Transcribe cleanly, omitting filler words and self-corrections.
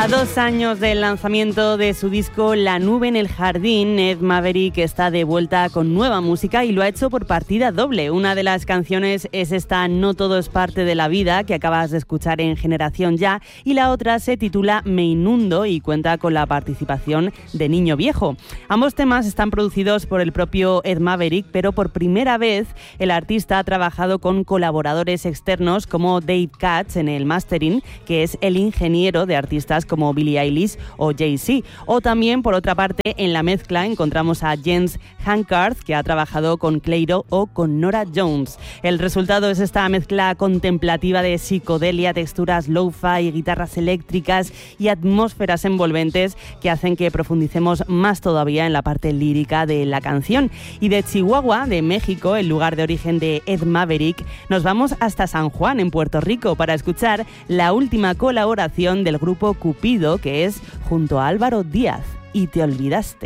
A 2 años del lanzamiento de su disco La nube en el jardín, Ed Maverick está de vuelta con nueva música y lo ha hecho por partida doble. Una de las canciones es esta No todo es parte de la vida, que acabas de escuchar en Generación Ya, y la otra se titula Me inundo y cuenta con la participación de Niño Viejo. Ambos temas están producidos por el propio Ed Maverick, pero por primera vez el artista ha trabajado con colaboradores externos como Dave Katz en el mastering, que es el ingeniero de artistas como Billie Eilish o Jay-Z. O también, por otra parte, en la mezcla encontramos a Jens Hankard, que ha trabajado con Cleiro o con Nora Jones. El resultado es esta mezcla contemplativa de psicodelia, texturas lo-fi, guitarras eléctricas y atmósferas envolventes que hacen que profundicemos más todavía en la parte lírica de la canción. Y de Chihuahua, de México, el lugar de origen de Ed Maverick, nos vamos hasta San Juan, en Puerto Rico, para escuchar la última colaboración del grupo Cupido, que es junto a Álvaro Díaz, Y te olvidaste.